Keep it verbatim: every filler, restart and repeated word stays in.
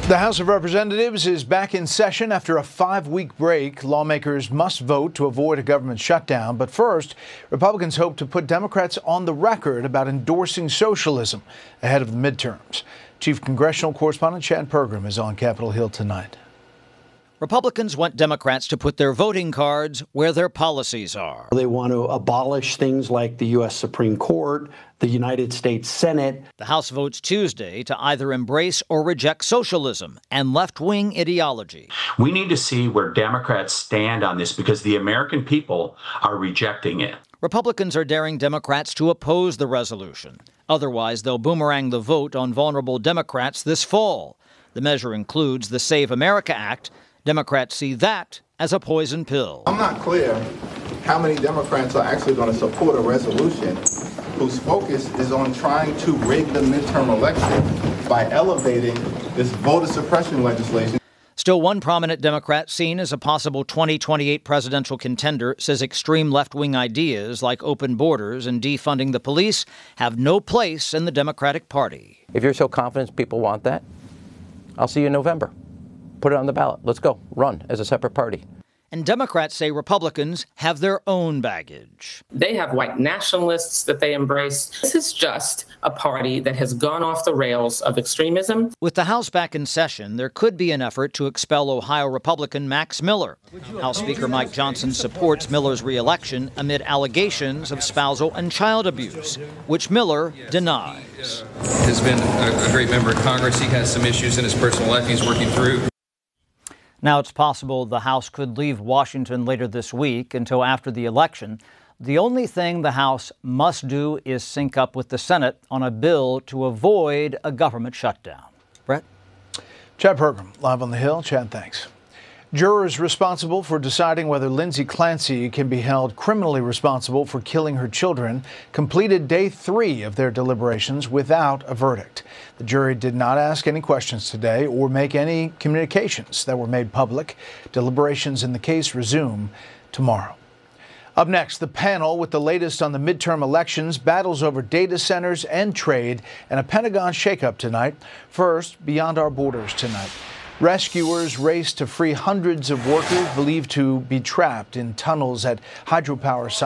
The House of Representatives is back in session after a five-week break. Lawmakers must vote to avoid a government shutdown. But first, Republicans hope to put Democrats on the record about endorsing socialism ahead of the midterms. Chief Congressional Correspondent Chad Pergram is on Capitol Hill tonight. Republicans want Democrats to put their voting cards where their policies are. They want to abolish things like the U S Supreme Court, the United States Senate. The House votes Tuesday to either embrace or reject socialism and left-wing ideology. We need to see where Democrats stand on this because the American people are rejecting it. Republicans are daring Democrats to oppose the resolution. Otherwise, they'll boomerang the vote on vulnerable Democrats this fall. The measure includes the Save America Act. Democrats see that as a poison pill. I'm not clear how many Democrats are actually going to support a resolution whose focus is on trying to rig the midterm election by elevating this voter suppression legislation. Still, one prominent Democrat seen as a possible twenty twenty-eight presidential contender says extreme left-wing ideas like open borders and defunding the police have no place in the Democratic Party. If you're so confident people want that, I'll see you in November. Put it on the ballot. Let's go. Run as a separate party. And Democrats say Republicans have their own baggage. They have white nationalists that they embrace. This is just a party that has gone off the rails of extremism. With the House back in session, there could be an effort to expel Ohio Republican Max Miller. House Speaker Mike Johnson supports Miller's reelection amid allegations of spousal and child abuse, which Miller denies. Has been a, a great member of Congress. He has some issues in his personal life he's working through. Now, it's possible the House could leave Washington later this week until after the election. The only thing the House must do is sync up with the Senate on a bill to avoid a government shutdown. Brett? Chad Pergram, live on the Hill. Chad, thanks. Jurors responsible for deciding whether Lindsay Clancy can be held criminally responsible for killing her children completed day three of their deliberations without a verdict. The jury did not ask any questions today or make any communications that were made public. Deliberations in the case resume tomorrow. Up next, the panel with the latest on the midterm elections, battles over data centers and trade, and a Pentagon shakeup tonight. First, beyond our borders tonight. Rescuers race to free hundreds of workers believed to be trapped in tunnels at hydropower sites.